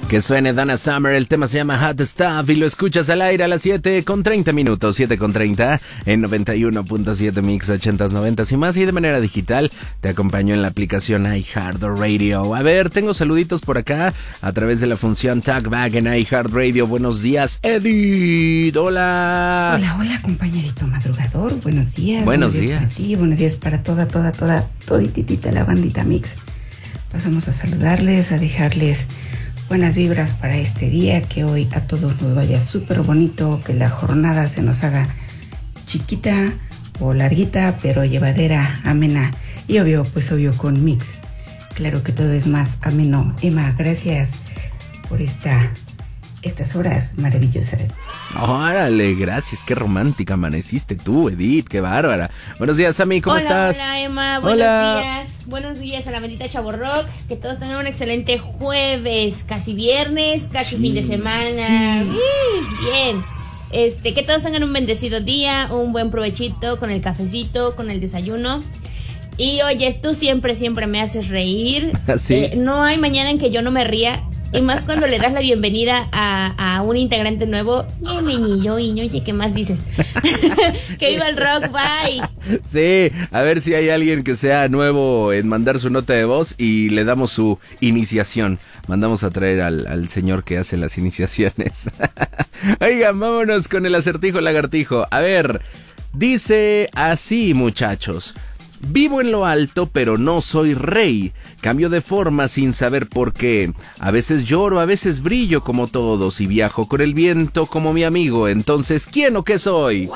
Que suene Donna Summer, el tema se llama Hot Stuff y lo escuchas al aire a las 7:30, 7:30 en 91.7 Mix 80s, 90s y más, y de manera digital te acompaño en la aplicación iHeartRadio. A ver, tengo saluditos por acá a través de la función Talkback en iHeartRadio. Buenos días, Edith, hola. Hola, compañerito madrugador, buenos días. Buenos días. Sí, buenos días para todititita la bandita Mix. Pasamos a saludarles, a dejarles buenas vibras para este día, que hoy a todos nos vaya súper bonito, que la jornada se nos haga chiquita o larguita, pero llevadera, amena y obvio con Mix. Claro que todo es más ameno. Emma, gracias por estas horas maravillosas. Órale, gracias, qué romántica amaneciste tú, Edith, qué bárbara. Buenos días, Sammy, ¿cómo estás? Hola, Emma, buenos días. Buenos días a la bendita Chavorrock. Que todos tengan un excelente jueves, casi viernes, casi fin de semana. Sí. Bien. Que todos tengan un bendecido día, un buen provechito con el cafecito, con el desayuno. Y oye, tú siempre me haces reír. ¿Sí? No hay mañana en que yo no me ría. Y más cuando le das la bienvenida a un integrante nuevo. Oye, ¿qué más dices? Que viva el rock, bye. Sí, a ver si hay alguien que sea nuevo en mandar su nota de voz y le damos su iniciación. Mandamos a traer al señor que hace las iniciaciones. Oigan, vámonos con el acertijo lagartijo. A ver, dice así, muchachos. Vivo en lo alto, pero no soy rey. Cambio de forma sin saber por qué. A veces lloro, a veces brillo como todos y viajo con el viento como mi amigo. Entonces, ¿quién o qué soy?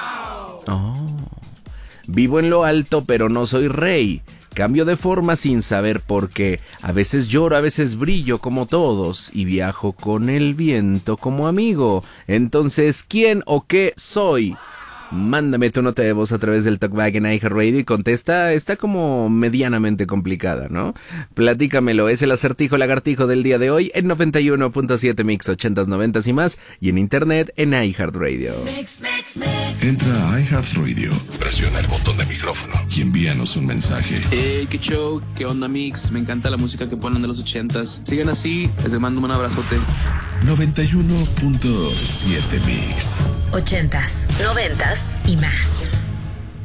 Oh. Vivo en lo alto, pero no soy rey. Cambio de forma sin saber por qué. A veces lloro, a veces brillo como todos y viajo con el viento como amigo. Entonces, ¿quién o qué soy? Mándame tu nota de voz a través del Talkback en iHeartRadio y contesta. Está como medianamente complicada, ¿no? Platícamelo, es el acertijo lagartijo del día de hoy en 91.7 Mix 80s, 90s y más, y en internet en iHeartRadio. Entra a iHeartRadio, presiona el botón de micrófono y envíanos un mensaje. Hey, qué show, qué onda Mix, me encanta la música que ponen de los 80s. Sigan así, les mando un abrazote. 91.7 Mix 80s, 90s y más.